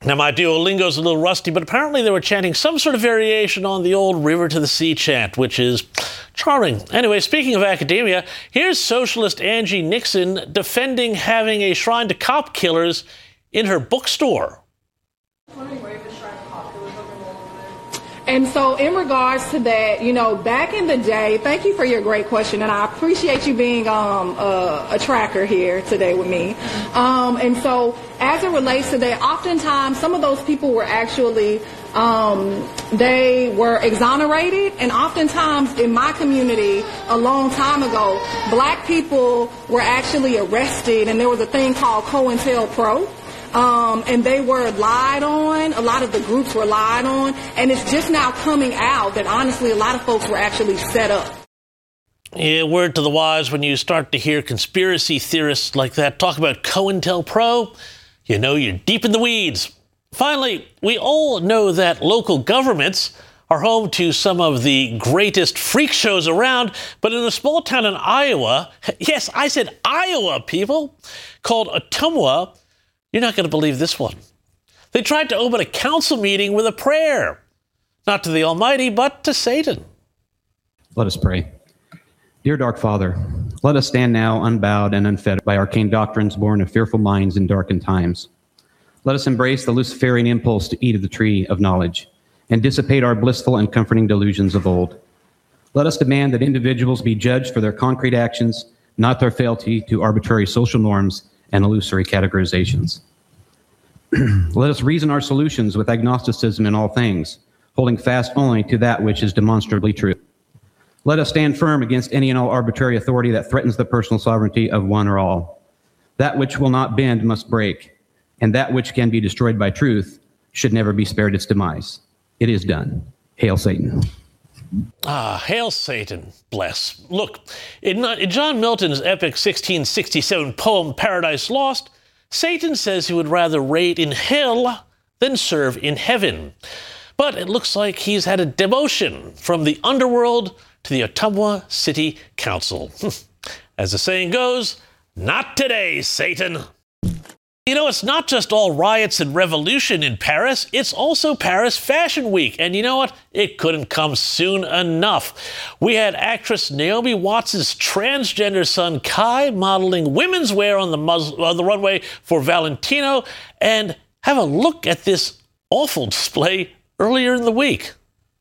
Now, my Duolingo's a little rusty, but apparently they were chanting some sort of variation on the old river to the sea chant, which is charming. Anyway, speaking of academia, here's socialist Angie Nixon defending having a shrine to cop killers in her bookstore. And so in regards to that, back in the day, thank you for your great question, and I appreciate you being a tracker here today with me. And so as it relates to that, oftentimes some of those people were actually, they were exonerated, and oftentimes in my community a long time ago, black people were actually arrested, and there was a thing called COINTELPRO. And they were lied on. A lot of the groups were lied on. And it's just now coming out that, honestly, a lot of folks were actually set up. Yeah, word to the wise, when you start to hear conspiracy theorists like that talk about COINTELPRO, you know you're deep in the weeds. Finally, we all know that local governments are home to some of the greatest freak shows around, but in a small town in Iowa, yes, I said Iowa, people, called Ottumwa, you're not going to believe this one. They tried to open a council meeting with a prayer. Not to the Almighty, but to Satan. Let us pray. Dear Dark Father, let us stand now unbowed and unfettered by arcane doctrines born of fearful minds in darkened times. Let us embrace the Luciferian impulse to eat of the tree of knowledge and dissipate our blissful and comforting delusions of old. Let us demand that individuals be judged for their concrete actions, not their fealty to arbitrary social norms and illusory categorizations. Let us reason our solutions with agnosticism in all things, holding fast only to that which is demonstrably true. Let us stand firm against any and all arbitrary authority that threatens the personal sovereignty of one or all. That which will not bend must break, and that which can be destroyed by truth should never be spared its demise. It is done. Hail Satan. Hail Satan, bless. Look, in John Milton's epic 1667 poem Paradise Lost, Satan says he would rather reign in hell than serve in heaven. But it looks like he's had a demotion from the underworld to the Ottumwa City Council. As the saying goes, not today, Satan. You know, it's not just all riots and revolution in Paris, it's also Paris Fashion Week. And you know what? It couldn't come soon enough. We had actress Naomi Watts' transgender son Kai modeling women's wear on the runway for Valentino. And have a look at this awful display earlier in the week.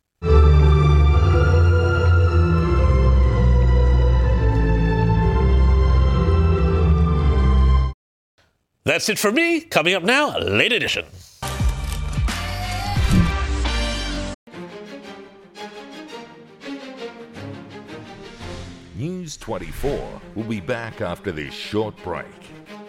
That's it for me. Coming up now, Late Edition. News 24 will be back after this short break.